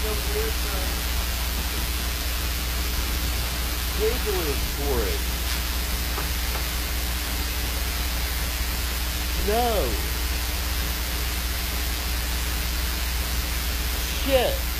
know where's the cable is for it. No. Shit.